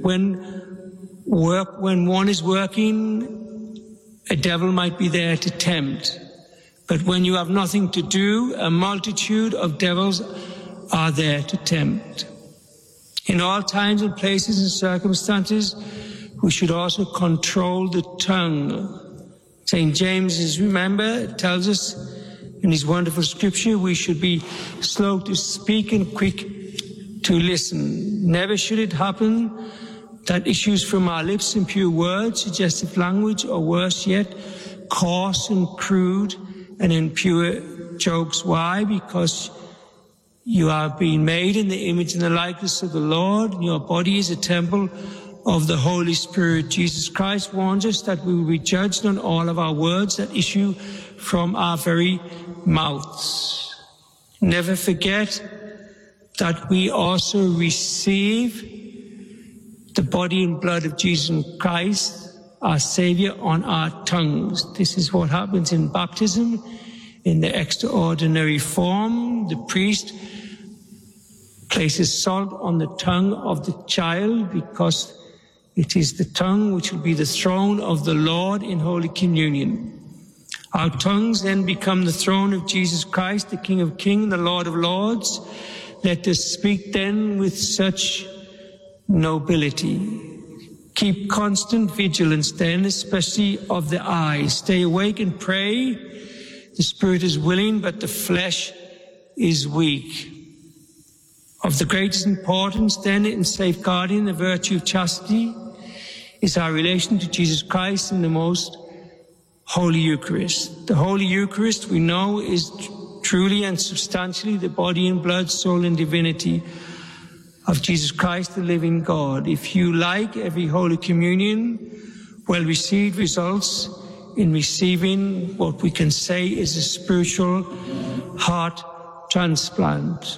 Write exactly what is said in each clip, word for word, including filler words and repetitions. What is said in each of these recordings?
when work, when one is working, a devil might be there to tempt. But when you have nothing to do, a multitude of devils are there to tempt. In all times and places and circumstances, we should also control the tongue. Saint James, is remember, tells us in his wonderful scripture, we should be slow to speak and quick to listen. Never should it happen that issues from our lips impure words, suggestive language, or worse yet, coarse and crude and impure jokes. Why? Because you are being made in the image and the likeness of the Lord. Your body is a temple of the Holy Spirit. Jesus Christ warns us that we will be judged on all of our words that issue from our very mouths. Never forget that we also receive the body and blood of Jesus Christ, our Savior, on our tongues. This is what happens in baptism, in the extraordinary form. The priest places salt on the tongue of the child because it is the tongue which will be the throne of the Lord in Holy Communion. Our tongues then become the throne of Jesus Christ, the King of Kings, the Lord of Lords. Let us speak then with such nobility. Keep constant vigilance then, especially of the eyes. Stay awake and pray. The spirit is willing, but the flesh is weak. Of the greatest importance then in safeguarding the virtue of chastity is our relation to Jesus Christ in the most Holy Eucharist. The Holy Eucharist, we know, is truly and substantially the body and blood, soul and divinity of Jesus Christ, the living God. If you like, every Holy Communion well received results in receiving what we can say is a spiritual heart transplant.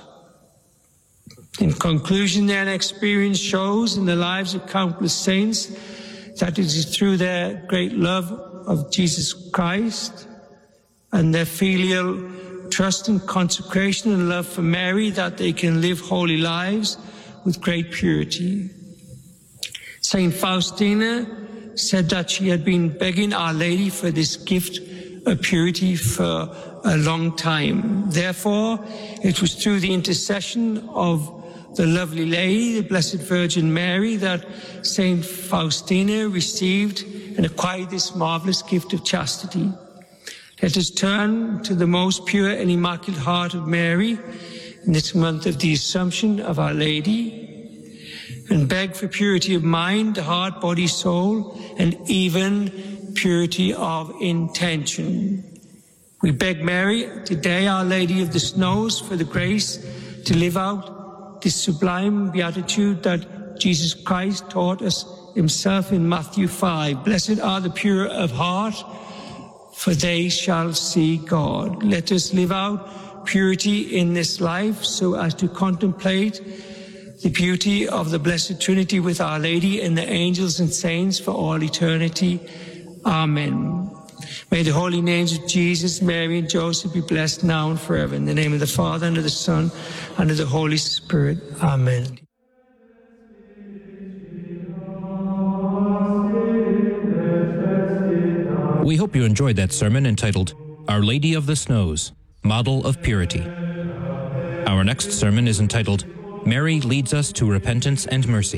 In conclusion, then, experience shows in the lives of countless saints that it is through their great love of Jesus Christ and their filial trust and consecration and love for Mary that they can live holy lives with great purity. Saint Faustina said that she had been begging Our Lady for this gift of purity for a long time. Therefore, it was through the intercession of the lovely Lady, the Blessed Virgin Mary, that Saint Faustina received and acquired this marvelous gift of chastity. Let us turn to the most pure and immaculate heart of Mary in this month of the Assumption of Our Lady and beg for purity of mind, heart, body, soul, and even purity of intention. We beg Mary today, Our Lady of the Snows, for the grace to live out this sublime beatitude that Jesus Christ taught us himself in Matthew five. Blessed are the pure of heart, for they shall see God. Let us live out purity in this life so as to contemplate the beauty of the Blessed Trinity with Our Lady and the angels and saints for all eternity. Amen. May the holy names of Jesus, Mary, and Joseph be blessed now and forever. In the name of the Father, and of the Son, and of the Holy Spirit. Amen. We hope you enjoyed that sermon entitled, Our Lady of the Snows, Model of Purity. Our next sermon is entitled, Mary Leads Us to Repentance and Mercy.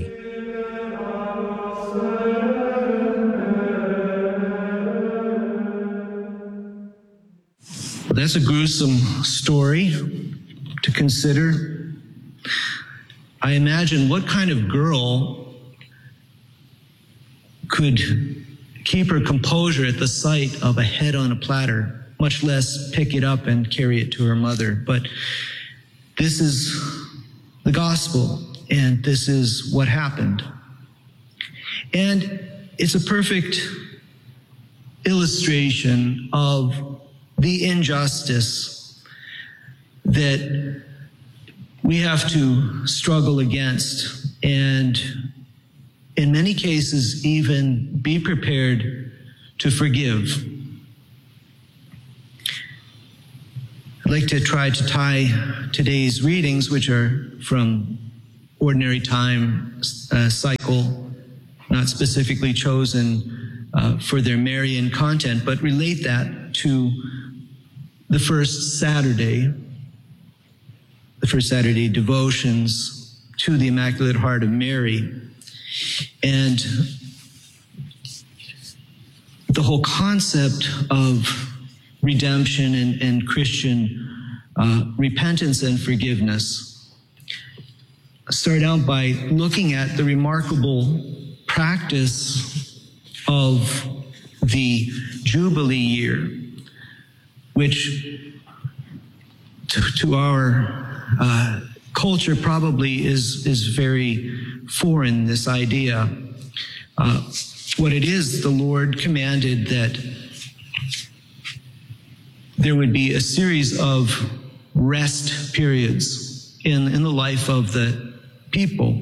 That's a gruesome story to consider. I imagine what kind of girl could keep her composure at the sight of a head on a platter, much less pick it up and carry it to her mother. But this is the gospel, and this is what happened. And it's a perfect illustration of the injustice that we have to struggle against, and in many cases even be prepared to forgive. I'd like to try to tie today's readings, which are from ordinary time uh, cycle, not specifically chosen uh, for their Marian content, but relate that to the first Saturday, the first Saturday devotions to the Immaculate Heart of Mary. And the whole concept of redemption and, and Christian uh, repentance and forgiveness. Start out by looking at the remarkable practice of the Jubilee year, which to, to our uh, culture probably is, is very foreign, this idea. Uh, what it is, the Lord commanded that there would be a series of rest periods in, in the life of the people.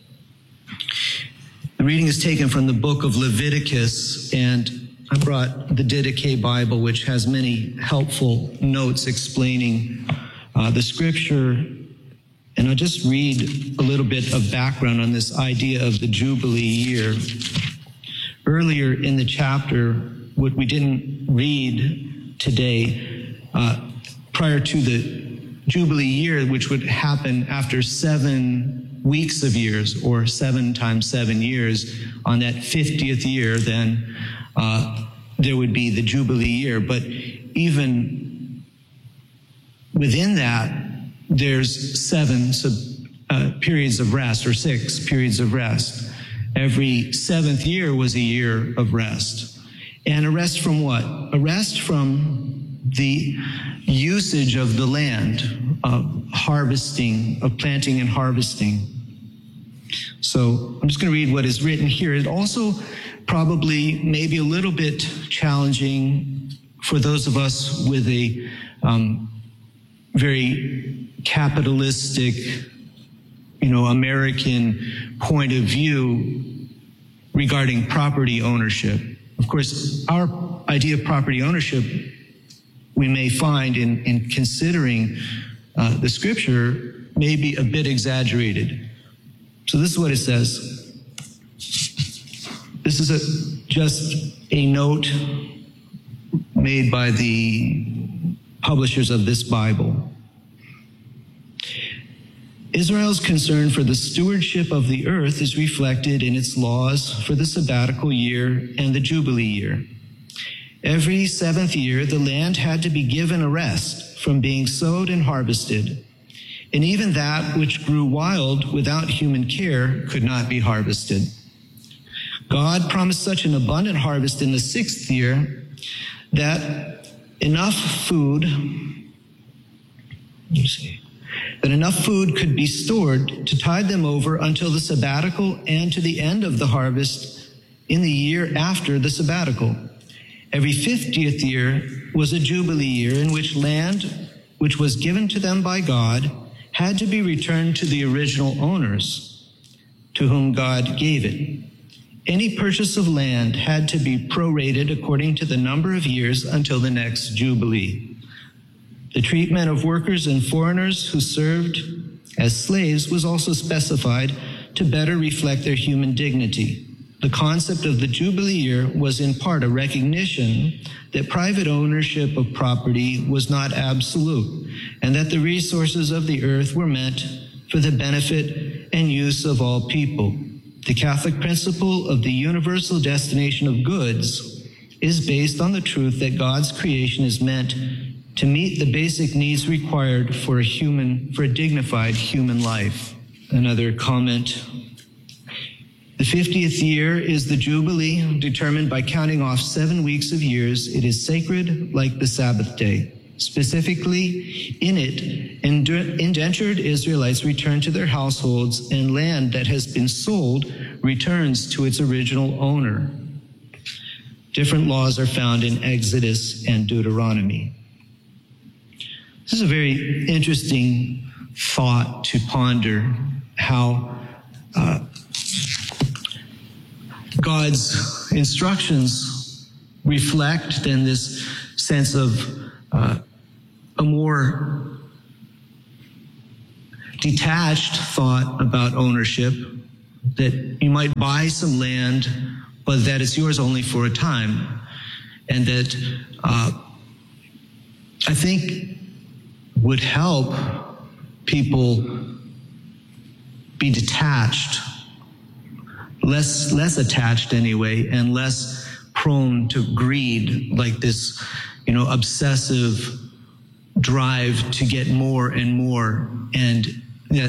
The reading is taken from the book of Leviticus, and I brought the Didache Bible, which has many helpful notes explaining uh, the scripture. And I'll just read a little bit of background on this idea of the Jubilee year. Earlier in the chapter, what we didn't read today, uh, prior to the Jubilee year, which would happen after seven weeks of years, or seven times seven years, on that fiftieth year, then uh, there would be the Jubilee year. But even within that, there's seven sub, uh, periods of rest, or six periods of rest. Every seventh year was a year of rest. And a rest from what? A rest from the usage of the land, of harvesting, of planting and harvesting. So I'm just going to read what is written here. It also probably maybe a little bit challenging for those of us with a um, very capitalistic, you know, American point of view regarding property ownership. Of course, our idea of property ownership, we may find in, in considering uh, the scripture, may be a bit exaggerated. So this is what it says. This is a, just a note made by the publishers of this Bible. Israel's concern for the stewardship of the earth is reflected in its laws for the sabbatical year and the Jubilee year. Every seventh year, the land had to be given a rest from being sowed and harvested, and even that which grew wild without human care could not be harvested. God promised such an abundant harvest in the sixth year that enough food, let me see, that enough food could be stored to tide them over until the sabbatical and to the end of the harvest in the year after the sabbatical. Every fiftieth year was a Jubilee year in which land which was given to them by God had to be returned to the original owners to whom God gave it. Any purchase of land had to be prorated according to the number of years until the next Jubilee. The treatment of workers and foreigners who served as slaves was also specified to better reflect their human dignity. The concept of the Jubilee year was in part a recognition that private ownership of property was not absolute, and that the resources of the earth were meant for the benefit and use of all people. The Catholic principle of the universal destination of goods is based on the truth that God's creation is meant to meet the basic needs required for a human, for a dignified human life. Another comment. The fiftieth year is the Jubilee, determined by counting off seven weeks of years. It is sacred like the Sabbath day. Specifically, in it, indentured Israelites return to their households, and land that has been sold returns to its original owner. Different laws are found in Exodus and Deuteronomy. This is a very interesting thought to ponder, how uh, God's instructions reflect then this sense of uh, a more detached thought about ownership, that you might buy some land, but that it's yours only for a time. And that uh, I think would help people be detached, less less attached anyway, and less prone to greed, like this, you know, obsessive drive to get more and more, and that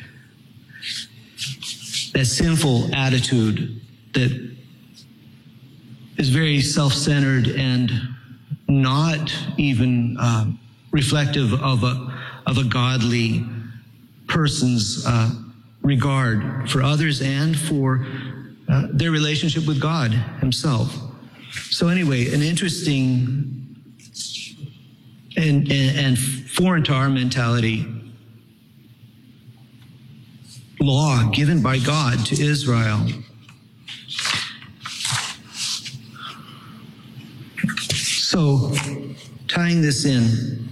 that sinful attitude that is very self-centered and not even uh, reflective of a of a godly person's uh, regard for others and for uh, their relationship with God himself. So anyway, an interesting and, and, and foreign to our mentality law given by God to Israel. So, tying this in,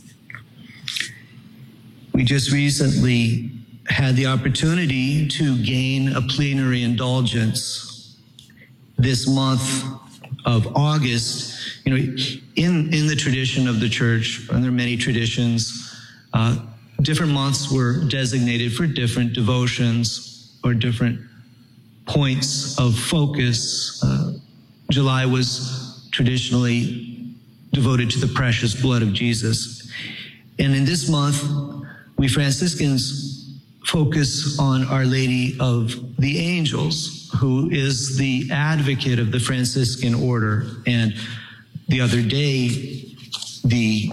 we just recently had the opportunity to gain a plenary indulgence this month of August. You know, in, in the tradition of the church, and there are many traditions, uh, different months were designated for different devotions or different points of focus. Uh, July was traditionally devoted to the precious blood of Jesus. And in this month, we Franciscans focus on Our Lady of the Angels, who is the advocate of the Franciscan order. And the other day, the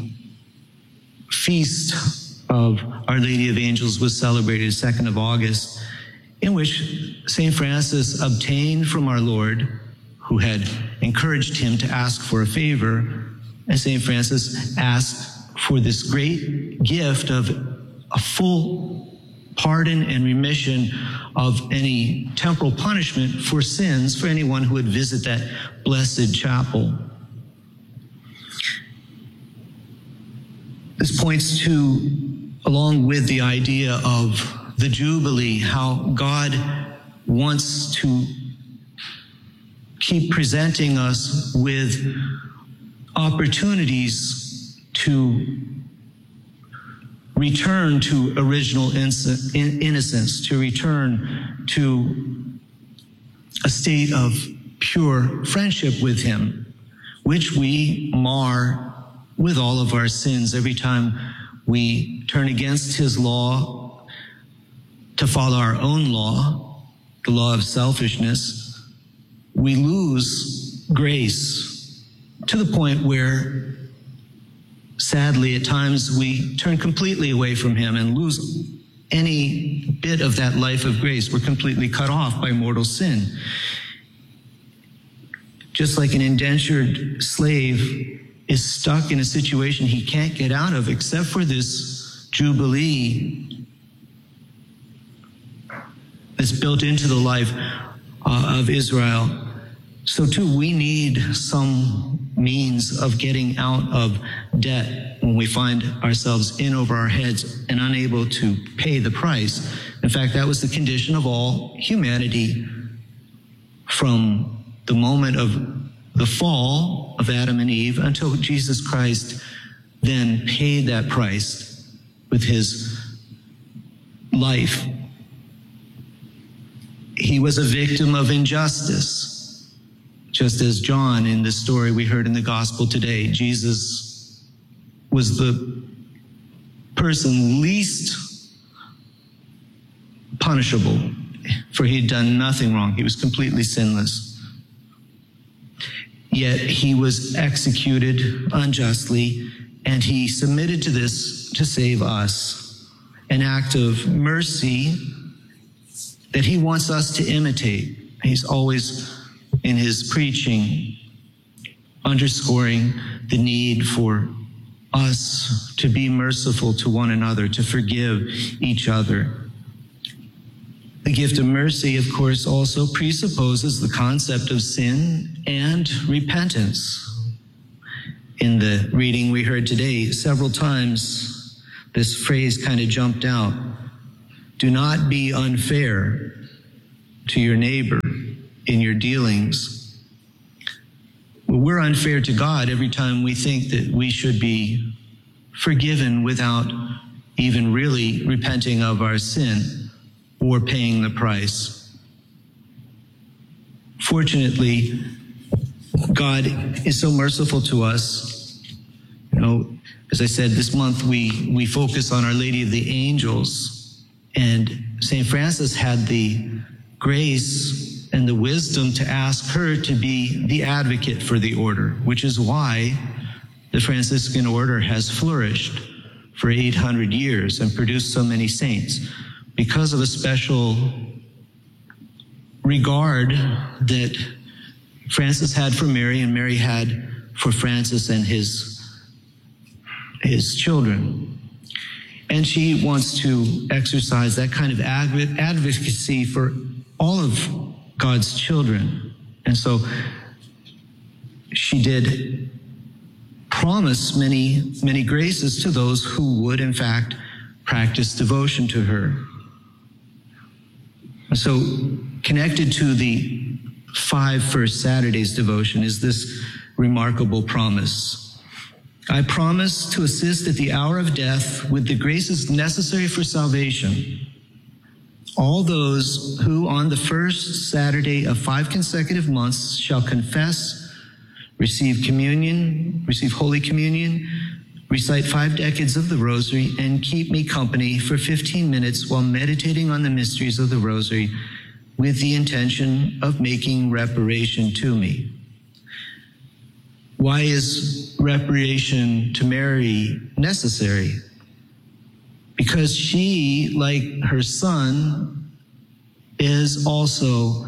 feast of Our Lady of Angels was celebrated second of August, in which Saint Francis obtained from our Lord, who had encouraged him to ask for a favor, and Saint Francis asked for this great gift of a full pardon and remission of any temporal punishment for sins for anyone who would visit that blessed chapel. This points to, along with the idea of the Jubilee, how God wants to keep presenting us with opportunities to return to original innocence, to return to a state of pure friendship with him, which we mar with all of our sins every time we turn against his law to follow our own law, the law of selfishness. We lose grace to the point where, sadly, at times we turn completely away from him and lose any bit of that life of grace. We're completely cut off by mortal sin. Just like an indentured slave is stuck in a situation he can't get out of except for this Jubilee that's built into the life uh, of Israel. So too, we need some means of getting out of debt when we find ourselves in over our heads and unable to pay the price. In fact, that was the condition of all humanity from the moment of the fall of Adam and Eve until Jesus Christ then paid that price with his life. He was a victim of injustice, just as John, in the story we heard in the gospel today, Jesus was the person least punishable, for he had done nothing wrong. He was completely sinless. Yet he was executed unjustly, and he submitted to this to save us, an act of mercy that he wants us to imitate. He's always, in his preaching, underscoring the need for us to be merciful to one another, to forgive each other. The gift of mercy, of course, also presupposes the concept of sin and repentance. In the reading we heard today, several times this phrase kind of jumped out. Do not be unfair to your neighbor in your dealings. Well, we're unfair to God every time we think that we should be forgiven without even really repenting of our sin or paying the price. Fortunately, God is so merciful to us. You know, as I said, this month we, we focus on Our Lady of the Angels, and Saint Francis had the grace and the wisdom to ask her to be the advocate for the order, which is why the Franciscan order has flourished for eight hundred years and produced so many saints, because of a special regard that Francis had for Mary and Mary had for Francis and his, his children. And she wants to exercise that kind of adv- advocacy for all of God's children. And so she did promise many, many graces to those who would, in fact, practice devotion to her. So connected to the five First Saturdays devotion is this remarkable promise. I promise to assist at the hour of death with the graces necessary for salvation all those who on the first Saturday of five consecutive months shall confess, receive communion, receive Holy Communion, recite five decades of the Rosary, and keep me company for fifteen minutes while meditating on the mysteries of the Rosary with the intention of making reparation to me. Why is reparation to Mary necessary? Because she, like her son, is also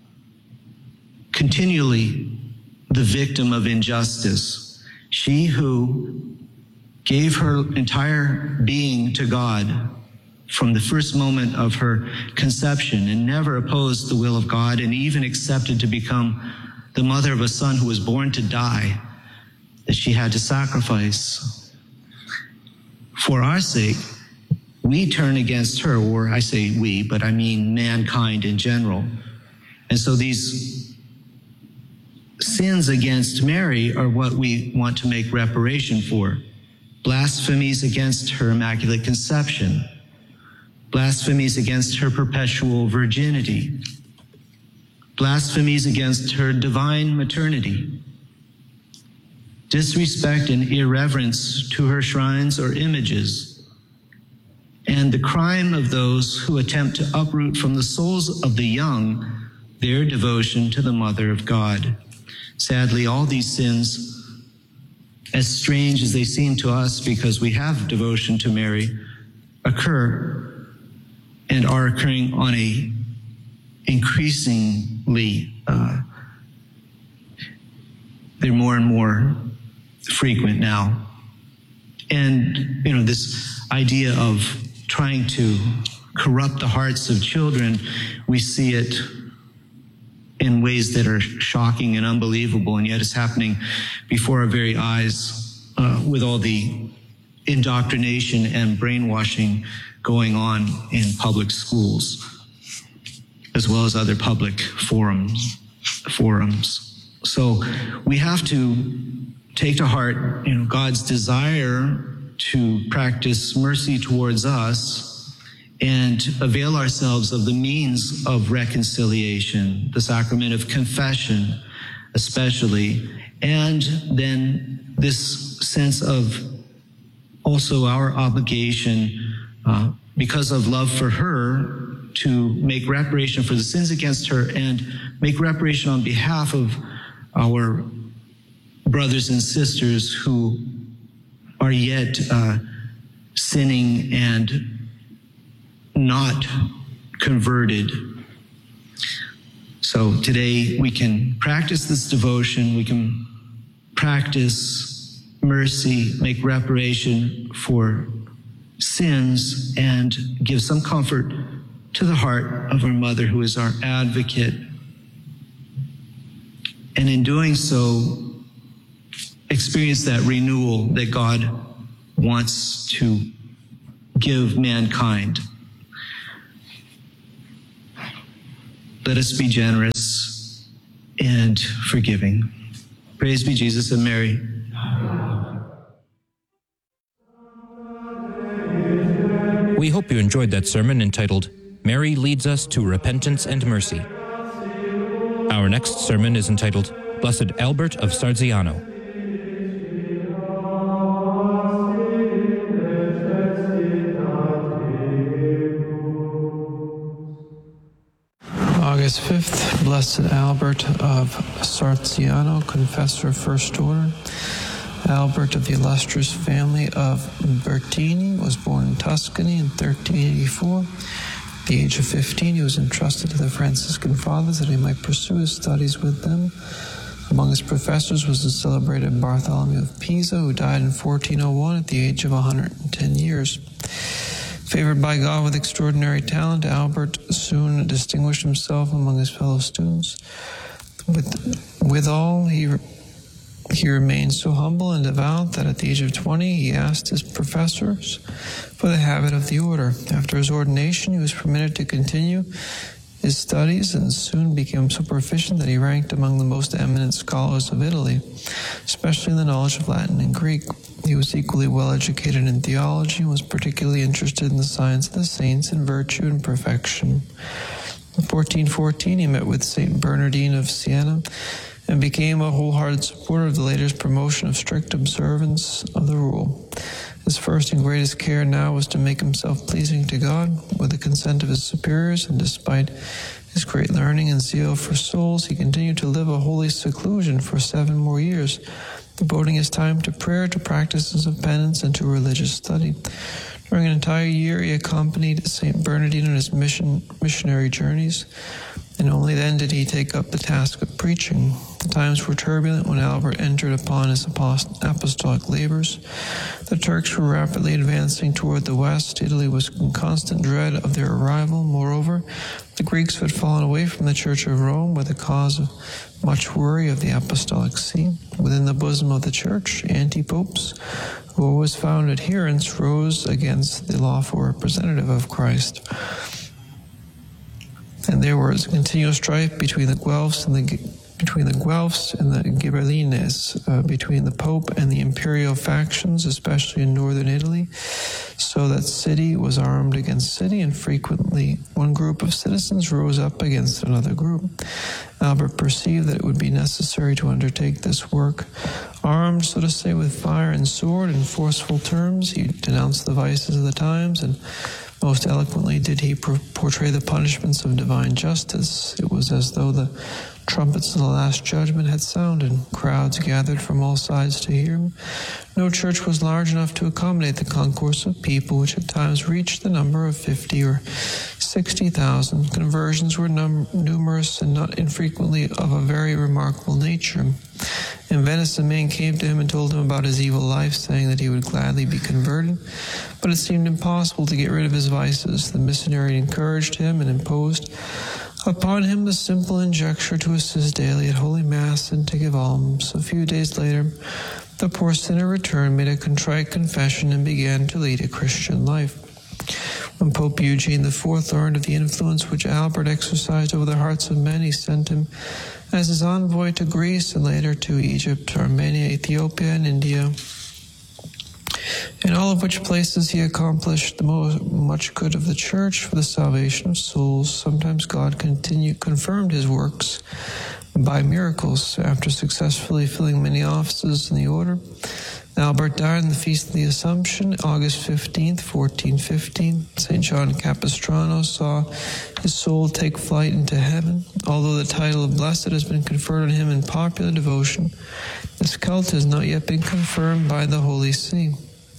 continually the victim of injustice. She who gave her entire being to God from the first moment of her conception and never opposed the will of God, and even accepted to become the mother of a son who was born to die, that she had to sacrifice. For our sake, we turn against her, or I say we, but I mean mankind in general. And so these sins against Mary are what we want to make reparation for. Blasphemies against her Immaculate Conception, blasphemies against her perpetual virginity, blasphemies against her divine maternity, disrespect and irreverence to her shrines or images, and the crime of those who attempt to uproot from the souls of the young their devotion to the Mother of God. Sadly, all these sins, as strange as they seem to us because we have devotion to Mary, occur and are occurring on a increasingly, uh, they're more and more frequent now. And, you know, this idea of trying to corrupt the hearts of children, we see it in ways that are shocking and unbelievable, and yet it's happening before our very eyes uh, with all the indoctrination and brainwashing going on in public schools, as well as other public forums. forums. So we have to take to heart, you know, God's desire to practice mercy towards us and avail ourselves of the means of reconciliation, the sacrament of confession especially, and then this sense of also our obligation, uh, because of love for her, to make reparation for the sins against her and make reparation on behalf of our brothers and sisters who are yet uh, sinning and not converted. So today we can practice this devotion, we can practice mercy, make reparation for sins, and give some comfort to the heart of our mother who is our advocate. And in doing so, experience that renewal that God wants to give mankind. let us be generous and forgiving. Praise be Jesus and Mary. We hope you enjoyed that sermon entitled, Mary Leads Us to Repentance and Mercy. Our next sermon is entitled, Blessed Albert of Sarziano. August fifth, Blessed Albert of Sarziano, Confessor First Order. Albert of the illustrious family of Bertini was born in Tuscany in thirteen eighty-four. At the age of fifteen, he was entrusted to the Franciscan Fathers that he might pursue his studies with them. Among his professors was the celebrated Bartholomew of Pisa, who died in fourteen oh one at the age of one hundred ten years. Favored by God with extraordinary talent, Albert soon distinguished himself among his fellow students. With, withal, he He remained so humble and devout that at the age of twenty he asked his professors for the habit of the order. After his ordination, he was permitted to continue his studies and soon became so proficient that he ranked among the most eminent scholars of Italy, especially in the knowledge of Latin and Greek. He was equally well educated in theology and was particularly interested in the science of the saints and virtue and perfection. In fourteen fourteen, he met with Saint Bernardine of Siena and became a wholehearted supporter of the latest promotion of strict observance of the rule. His first and greatest care now was to make himself pleasing to God with the consent of his superiors, and despite his great learning and zeal for souls, he continued to live a holy seclusion for seven more years, devoting his time to prayer, to practices of penance, and to religious study. During an entire year, he accompanied Saint Bernardine on his mission, missionary journeys, and only then did he take up the task of preaching. The times were turbulent when Albert entered upon his apostolic labors. The Turks were rapidly advancing toward the west. Italy was in constant dread of their arrival. Moreover, the Greeks had fallen away from the Church of Rome, with the cause of much worry of the Apostolic See. Within the bosom of the Church, anti-popes, who always found adherents, rose against the lawful representative of Christ. And there was a continual strife between the Guelphs and the between the Guelphs and the Ghibellines, uh, between the Pope and the imperial factions, especially in northern Italy, so that city was armed against city, and frequently one group of citizens rose up against another group. Albert perceived that it would be necessary to undertake this work. Armed, so to say, with fire and sword in forceful terms, he denounced the vices of the times, and most eloquently did he portray the punishments of divine justice. It was as though the trumpets of the Last Judgment had sounded. Crowds gathered from all sides to hear him. No church was large enough to accommodate the concourse of people, which at times reached the number of fifty or sixty thousand. Conversions were num- numerous and not infrequently of a very remarkable nature. In Venice, a man came to him and told him about his evil life, saying that he would gladly be converted, but it seemed impossible to get rid of his vices. The missionary encouraged him and imposed upon him the simple injuncture to assist daily at Holy Mass and to give alms. A few days later, the poor sinner returned, made a contrite confession, and began to lead a Christian life. When Pope Eugene the Fourth learned of the influence which Albert exercised over the hearts of men, he sent him as his envoy to Greece and later to Egypt, Armenia, Ethiopia, and India, in all of which places he accomplished the most, much good of the Church for the salvation of souls. Sometimes God continued, confirmed his works by miracles. After successfully filling many offices in the order, Albert died on the Feast of the Assumption, August fifteenth, fourteen fifteen. Saint John Capistrano saw his soul take flight into heaven. Although the title of blessed has been conferred on him in popular devotion, this cult has not yet been confirmed by the Holy See.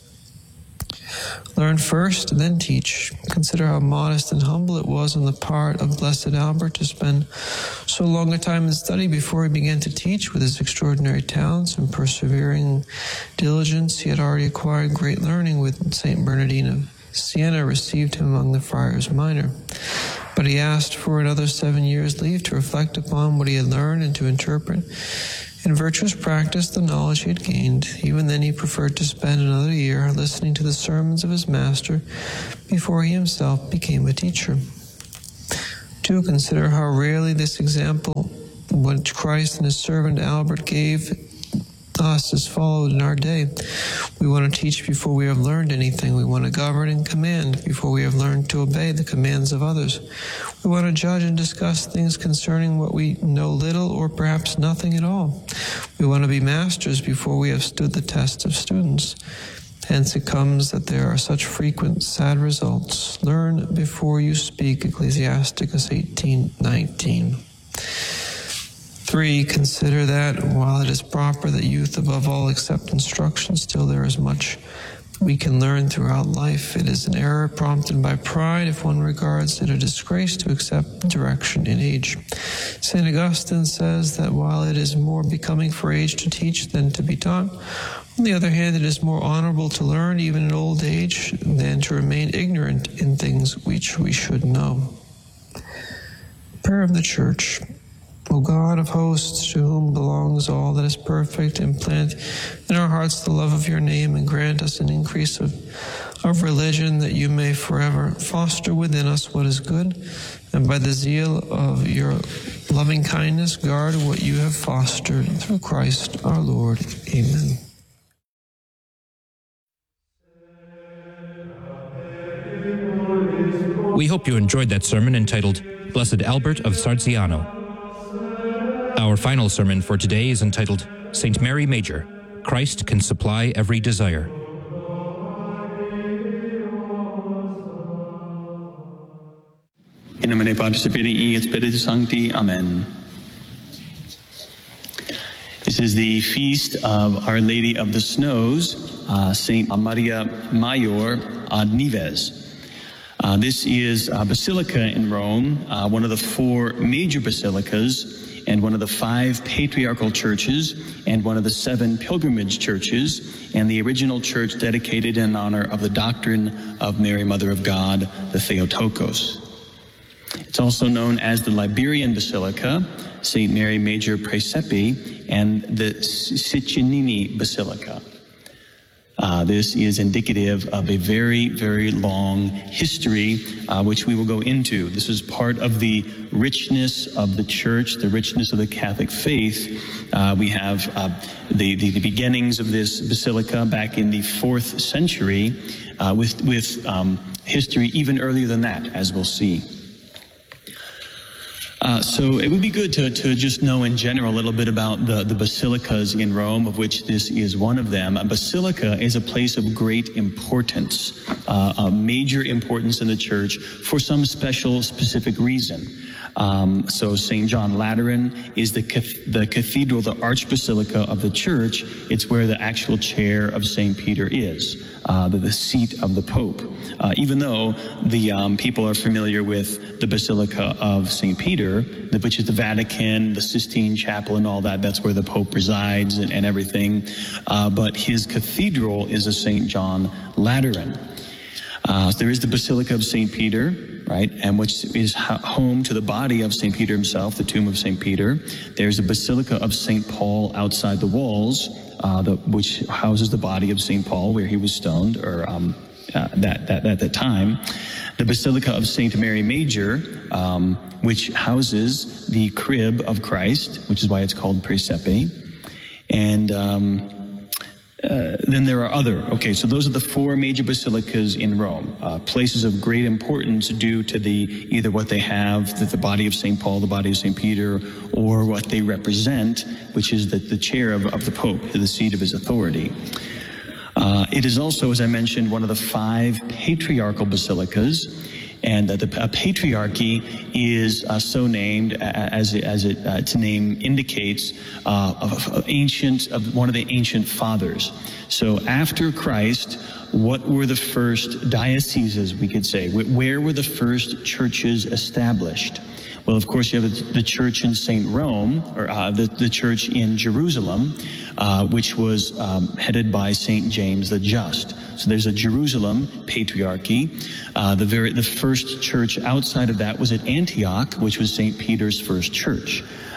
Learn first, then teach. Consider how modest and humble it was on the part of Blessed Albert to spend so long a time in study before he began to teach. With his extraordinary talents and persevering diligence, he had already acquired great learning. With Saint Bernardine of Siena received him among the friars minor. But he asked for another seven years' leave to reflect upon what he had learned and to interpret in virtuous practice the knowledge he had gained. Even then he preferred to spend another year listening to the sermons of his master before he himself became a teacher. Two, consider how rarely this example, which Christ and his servant Albert gave us, is followed in our day. We want to teach before we have learned anything. We want to govern and command before we have learned to obey the commands of others. We want to judge and discuss things concerning what we know little or perhaps nothing at all. We want to be masters before we have stood the test of students. Hence it comes that there are such frequent sad results. Learn before you speak, Ecclesiasticus eighteen nineteen. Three, consider that while it is proper that youth above all accept instruction, still there is much we can learn throughout life. It is an error prompted by pride if one regards it a disgrace to accept direction in age. Saint Augustine says that while it is more becoming for age to teach than to be taught, on the other hand, it is more honorable to learn even in old age than to remain ignorant in things which we should know. Prayer of the Church. O God of hosts, to whom belongs all that is perfect, implant in our hearts the love of your name and grant us an increase of, of religion, that you may forever foster within us what is good, and by the zeal of your loving kindness guard what you have fostered through Christ our Lord. Amen. We hope you enjoyed that sermon entitled Blessed Albert of Sarziano. Our final sermon for today is entitled Saint Mary Major, Christ Can Supply Every Desire. In nomine Patris et Filii et Spiritus Sancti. Amen. This is the feast of Our Lady of the Snows, uh, Saint Maria Major ad Nives. Uh, this is a basilica in Rome, uh, one of the four major basilicas, and one of the five patriarchal churches, and one of the seven pilgrimage churches, and the original church dedicated in honor of the doctrine of Mary, Mother of God, the Theotokos. It's also known as the Liberian Basilica, Saint Mary Major Praesepe, and the Siccinini Basilica. Uh, this is indicative of a very, very long history, uh, which we will go into. This is part of the richness of the church, the richness of the Catholic faith. Uh, we have uh, the, the, the beginnings of this basilica back in the fourth century, uh, with, with um, history even earlier than that, as we'll see. Uh, so it would be good to, to just know in general a little bit about the, the basilicas in Rome, of which this is one of them. A basilica is a place of great importance, uh, a major importance in the church for some special, specific reason. Um, so Saint John Lateran is the the cathedral, the archbasilica of the church. It's where the actual chair of Saint Peter is, uh, the, the seat of the Pope. Uh, even though the um, people are familiar with the Basilica of Saint Peter, which is the Vatican, the Sistine Chapel, and all that. That's where the Pope resides and, and everything. Uh, but his cathedral is a Saint John Lateran. Uh, there is the Basilica of Saint Peter, right, and which is home to the body of Saint Peter himself, the tomb of Saint Peter. There's the Basilica of Saint Paul outside the walls, uh, the, which houses the body of Saint Paul, where he was stoned, or um, uh, that, that at that time. The Basilica of Saint Mary Major, um, which houses the crib of Christ, which is why it's called Praesepe. And um, Uh, then there are other. Okay, so those are the four major basilicas in Rome, uh, places of great importance due to the either what they have, the, the body of Saint Paul, the body of Saint Peter, or what they represent, which is the, the chair of, of the Pope, the seat of his authority. Uh, it is also, as I mentioned, one of the five patriarchal basilicas. And uh, the a patriarchy is uh, so named as it, as it uh, its name indicates, uh, of, of ancient of one of the ancient fathers. So after Christ, what were the first dioceses, we could say? Where were the first churches established? Well, of course, you have the, the church in Saint Rome, or uh, the, the church in Jerusalem, uh, which was um, headed by Saint James the Just. So there's a Jerusalem patriarchy. Uh, the very the first church outside of that was at Antioch, which was Saint Peter's first church.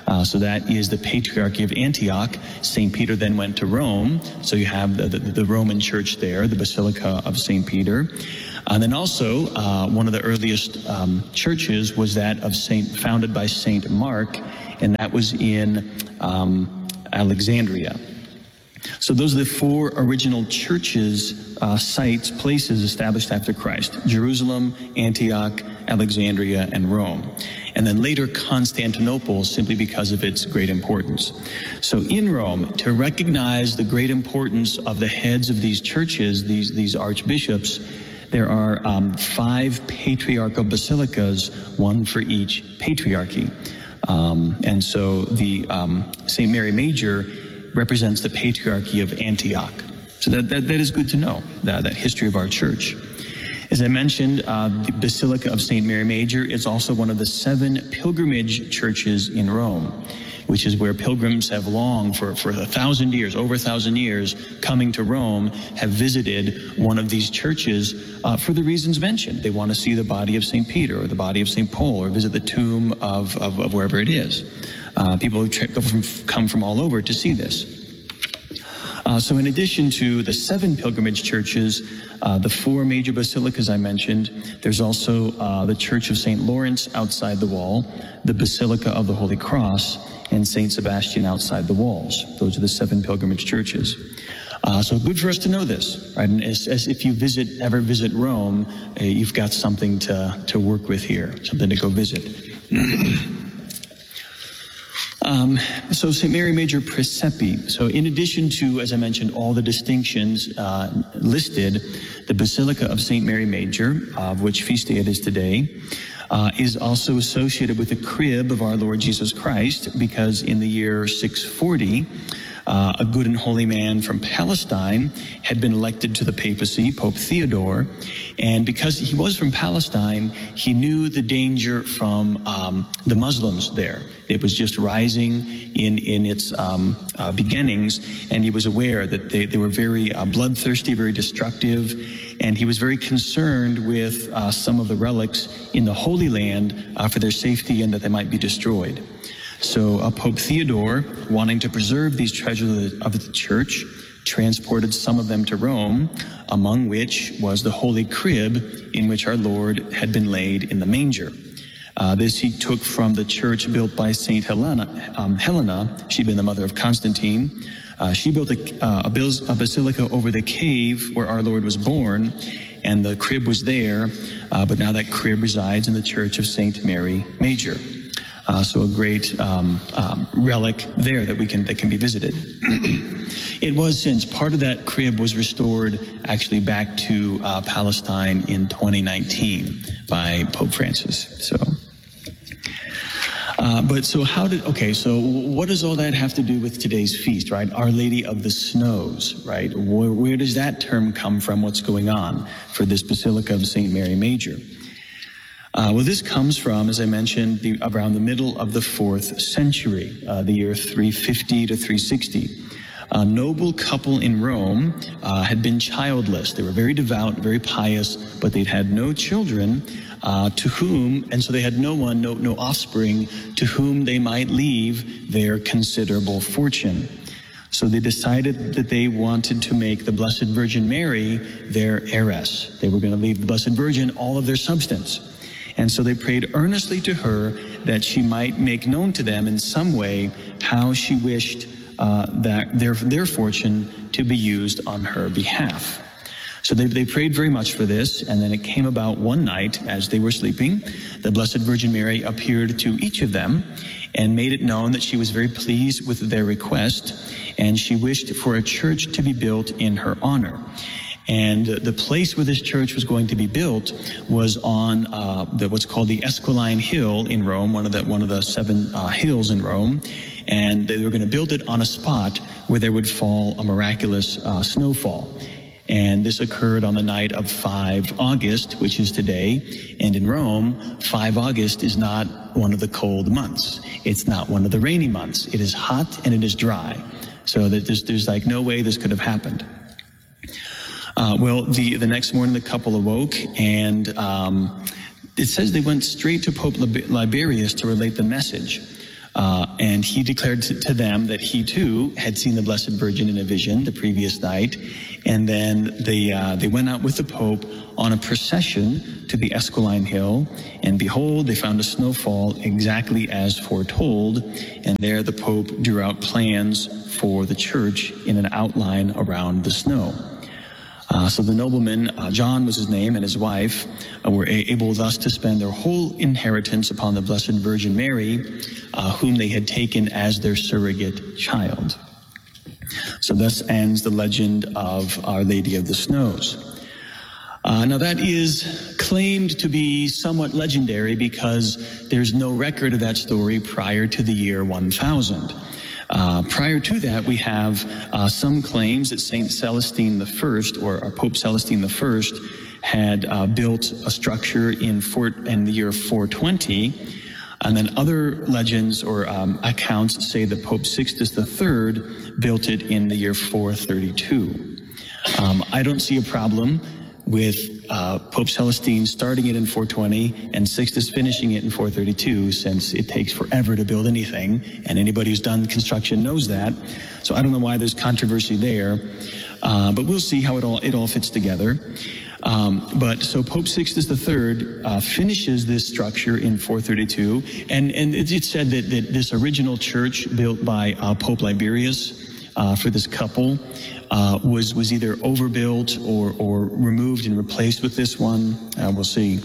Uh, so that is the Patriarchy of Antioch. Saint Peter then went to Rome, so you have the, the, the Roman church there, the Basilica of Saint Peter. And then also, uh, one of the earliest um, churches was that of Saint, founded by Saint Mark, and that was in um, Alexandria. So those are the four original churches, uh, sites, places established after Christ: Jerusalem, Antioch, Alexandria, and Rome. And then later Constantinople, simply because of its great importance. So in Rome, to recognize the great importance of the heads of these churches, these, these archbishops, there are um, five patriarchal basilicas, one for each patriarchy. Um, and so the um, Saint Mary Major represents the Patriarchy of Antioch. So that, that, that is good to know, that, that history of our church. As I mentioned, uh, the Basilica of Saint Mary Major is also one of the seven pilgrimage churches in Rome, which is where pilgrims have long, for, for a thousand years, over a thousand years, coming to Rome, have visited one of these churches uh, for the reasons mentioned. They want to see the body of Saint Peter or the body of Saint Paul, or visit the tomb of, of, of wherever it is. Uh, people who tra- from, come from all over to see this. Uh, so in addition to the seven pilgrimage churches, uh, the four major basilicas I mentioned, there's also uh, the Church of Saint Lawrence outside the wall, the Basilica of the Holy Cross, and Saint Sebastian outside the walls. Those are the seven pilgrimage churches. Uh, so good for us to know this, right? And as, as if you visit, ever visit Rome, uh, you've got something to, to work with here, something to go visit. Um, so Saint Mary Major Praesepe. So in addition to, as I mentioned, all the distinctions uh, listed, the Basilica of Saint Mary Major, uh, of which feast day it is today, uh, is also associated with the crib of our Lord Jesus Christ, because in the year six forty, uh, a good and holy man from Palestine had been elected to the papacy, Pope Theodore, and because he was from Palestine, he knew the danger from um, the Muslims there. It was just rising in, in its um, uh, beginnings, and he was aware that they, they were very uh, bloodthirsty, very destructive, and he was very concerned with uh, some of the relics in the Holy Land uh, for their safety and that they might be destroyed. So uh, Pope Theodore, wanting to preserve these treasures of the, of the church, transported some of them to Rome, among which was the Holy Crib in which our Lord had been laid in the manger. Uh, this he took from the church built by Saint Helena. Um, Helena, she'd been the mother of Constantine. Uh, she built a, uh, a, a basilica over the cave where our Lord was born, and the crib was there, uh, but now that crib resides in the church of Saint Mary Major. Uh, so a great um, um, relic there that we can that can be visited. It was, since part of that crib was restored actually back to uh, Palestine in twenty nineteen by Pope Francis. So, uh, but so how did? Okay, so what does all that have to do with today's feast, right? Our Lady of the Snows, right? Where, where does that term come from? What's going on for this Basilica of Saint Mary Major? Uh, well, this comes from, as I mentioned, the, around the middle of the fourth century, uh, the year three fifty to three sixty. A noble couple in Rome uh, had been childless. They were very devout, very pious, but they'd had no children uh, to whom, and so they had no one, no, no offspring to whom they might leave their considerable fortune. So they decided that they wanted to make the Blessed Virgin Mary their heiress. They were going to leave the Blessed Virgin all of their substance. And so they prayed earnestly to her that she might make known to them in some way how she wished uh, that their, their fortune to be used on her behalf. So they, they prayed very much for this, and then it came about one night as they were sleeping, the Blessed Virgin Mary appeared to each of them and made it known that she was very pleased with their request, and she wished for a church to be built in her honor. And the place where this church was going to be built was on uh, the, what's called the Esquiline Hill in Rome, one of the one of the seven uh, hills in Rome. And they were going to build it on a spot where there would fall a miraculous uh, snowfall. And this occurred on the night of the fifth of August, which is today. And in Rome, the fifth of August is not one of the cold months. It's not one of the rainy months. It is hot and it is dry. So that there's, there's like no way this could have happened. Uh, well, the, the next morning the couple awoke, and um, it says they went straight to Pope Liberius to relate the message. Uh, and he declared to, to them that he too had seen the Blessed Virgin in a vision the previous night. And then they uh, they went out with the Pope on a procession to the Esquiline Hill. And behold, they found a snowfall exactly as foretold. And there the Pope drew out plans for the church in an outline around the snow. Uh, so the nobleman, uh, John was his name, and his wife uh, were a- able thus to spend their whole inheritance upon the Blessed Virgin Mary, uh, whom they had taken as their surrogate child. So thus ends the legend of Our Lady of the Snows. Uh, now that is claimed to be somewhat legendary because there's no record of that story prior to the year one thousand. Uh, prior to that, we have uh, some claims that Saint Celestine the First, or, or Pope Celestine the First, had uh, built a structure in, four, in the year four twenty, and then other legends or um, accounts say that Pope Sixtus the Third built it in the year four thirty-two. Um, I don't see a problem with uh, Pope Celestine starting it in four twenty and Sixtus finishing it in four thirty-two, since it takes forever to build anything, and anybody who's done construction knows that. So I don't know why there's controversy there, uh, but we'll see how it all it all fits together. Um, but so Pope Sixtus the Third uh, finishes this structure in four thirty-two, and and it's it said that, that this original church built by uh, Pope Liberius Uh, for this couple uh, was was either overbuilt or or removed and replaced with this one. Uh, we'll see.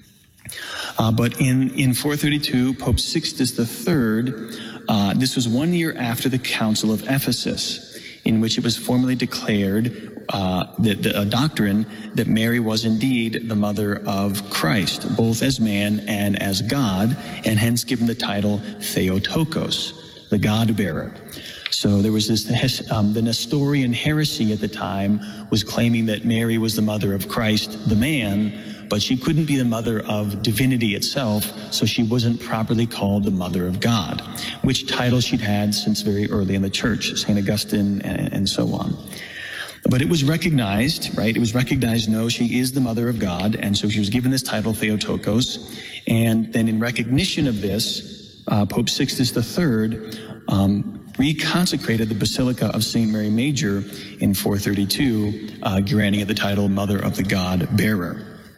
Uh, but in in four thirty-two, Pope Sixtus the Third, uh, this was one year after the Council of Ephesus, in which it was formally declared uh, that the, a doctrine that Mary was indeed the mother of Christ, both as man and as God, and hence given the title Theotokos, the God-bearer. So there was this, um, the Nestorian heresy at the time was claiming that Mary was the mother of Christ, the man, but she couldn't be the mother of divinity itself, so she wasn't properly called the mother of God, which title she'd had since very early in the church, Saint Augustine and, and so on. But it was recognized, right? It was recognized, no, she is the mother of God, and so she was given this title, Theotokos, and then in recognition of this, uh, Pope Sixtus the Third, um, reconsecrated the Basilica of Saint Mary Major in four thirty-two, uh, granting it the title Mother of the God-bearer.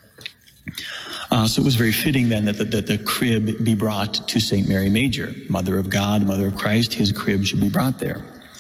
Uh, so it was very fitting then that the, that the crib be brought to Saint Mary Major, Mother of God, Mother of Christ. His crib should be brought there.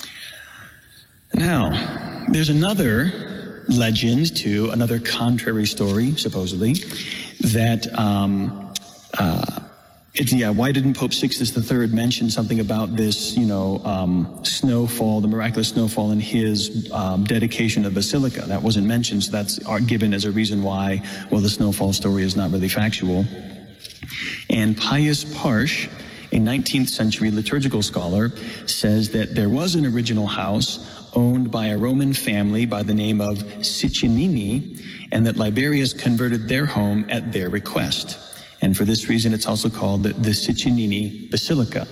Now, there's another legend too, another contrary story, supposedly, that um, uh, It's, yeah, why didn't Pope Sixtus the Third mention something about this, you know, um, snowfall, the miraculous snowfall in his um, dedication of Basilica? That wasn't mentioned, so that's given as a reason why, well, the snowfall story is not really factual. And Pius Parsch, a nineteenth century liturgical scholar, says that there was an original house owned by a Roman family by the name of Ciccinini, and that Liberius converted their home at their request. And for this reason, it's also called the, the Ciccinini Basilica.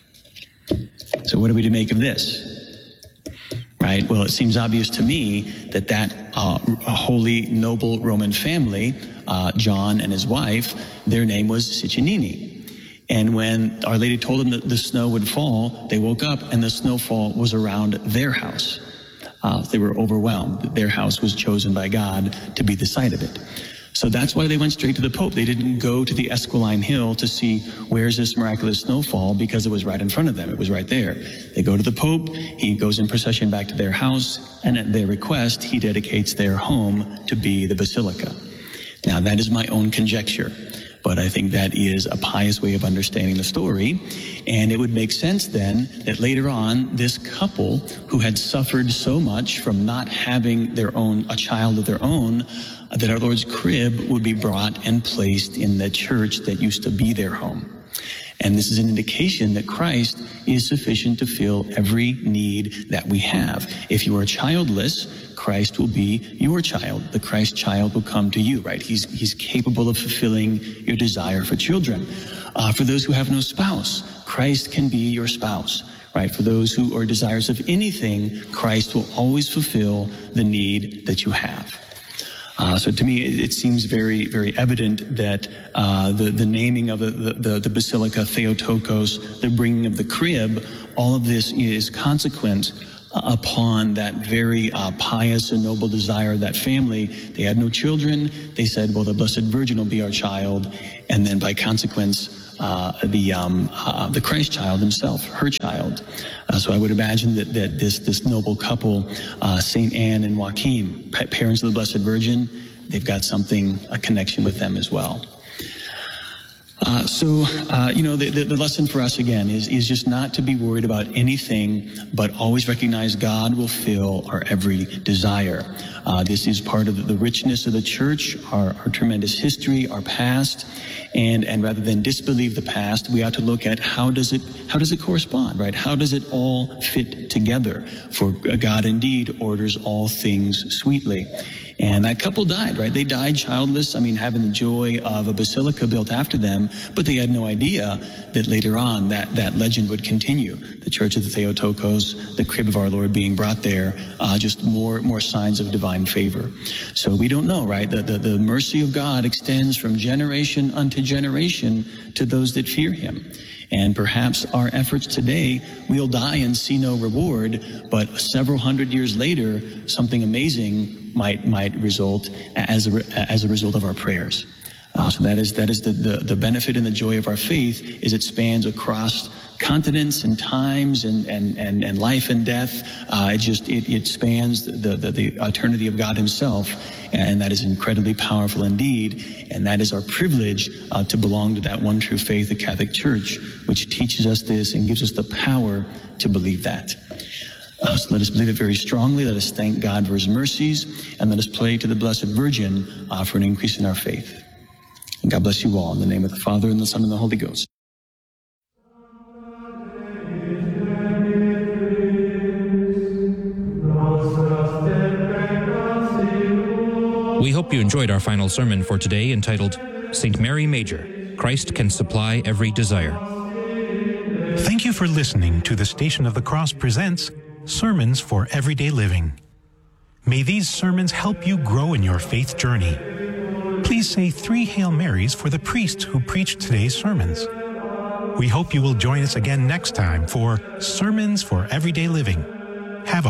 So what are we to make of this? Right? Well, it seems obvious to me that that uh, holy, noble Roman family, uh, John and his wife, their name was Ciccinini. And when Our Lady told them that the snow would fall, they woke up and the snowfall was around their house. Uh, they were overwhelmed. Their house was chosen by God to be the site of it. So that's why they went straight to the Pope. They didn't go to the Esquiline Hill to see where's this miraculous snowfall, because it was right in front of them. It was right there. They go to the Pope. He goes in procession back to their house, and at their request, he dedicates their home to be the Basilica. Now, that is my own conjecture, but I think that is a pious way of understanding the story. And it would make sense then that later on, this couple who had suffered so much from not having their own, a child of their own, that our Lord's crib would be brought and placed in the church that used to be their home. And this is an indication that Christ is sufficient to fill every need that we have. If you are childless, Christ will be your child. The Christ child will come to you, right? He's, he's capable of fulfilling your desire for children. Uh, for those who have no spouse, Christ can be your spouse, right? For those who are desirous of anything, Christ will always fulfill the need that you have. Uh, so to me, it, it seems very, very evident that uh, the, the naming of the, the, the Basilica Theotokos, the bringing of the crib, all of this is consequent upon that very uh, pious and noble desire of that family. They had no children. They said, well, the Blessed Virgin will be our child. And then by consequence, uh, the um, uh, the Christ child himself, her child. Uh, so I would imagine that, that this, this noble couple, uh, Saint Anne and Joachim, parents of the Blessed Virgin, they've got something, a connection with them as well. Uh, so, uh, you know, the, the, the lesson for us, again, is, is just not to be worried about anything, but always recognize God will fill our every desire. Uh, this is part of the, the richness of the church, our, our tremendous history, our past, and, and rather than disbelieve the past, we ought to look at how does it, how does it correspond, right? How does it all fit together? For God indeed orders all things sweetly. And that couple died, right? They died childless, I mean, having the joy of a basilica built after them, but they had no idea that later on that, that legend would continue. The Church of the Theotokos, the crib of our Lord being brought there, uh, just more, more signs of divine favor. So we don't know, right? The, the, the mercy of God extends from generation unto generation to those that fear him. And perhaps our efforts today, we'll die and see no reward, but several hundred years later, something amazing might might result as a, as a result of our prayers. Uh, so that is that is the, the, the benefit and the joy of our faith, is it spans across continents and times and, and, and, and life and death. Uh, it just it, it spans the, the, the eternity of God himself, and that is incredibly powerful indeed. And that is our privilege uh, to belong to that one true faith, the Catholic Church, which teaches us this and gives us the power to believe that. Uh, so let us believe it very strongly. Let us thank God for his mercies, and let us pray to the Blessed Virgin uh, for an increase in our faith. And God bless you all, in the name of the Father, and the Son, and the Holy Ghost. We hope you enjoyed our final sermon for today, entitled Saint Mary Major, Christ Can Supply Every Desire. Thank you for listening to the Station of the Cross presents Sermons for Everyday Living. May these sermons help you grow in your faith journey. Please say three Hail Marys for the priest who preached today's sermons. We hope you will join us again next time for Sermons for Everyday Living.